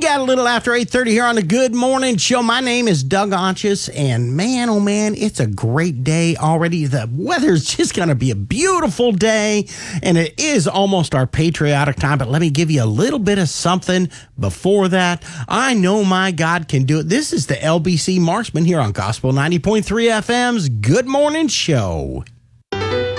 got a little after 8:30 here on the Good Morning Show. My name is Doug Onches, and man, oh man, it's a great day already. The weather's just going to be a beautiful day, and it is almost our patriotic time, but let me give you a little bit of something before that. I know my God can do it. This is the LBC Marksman here on Gospel 90.3 FM's Good Morning Show.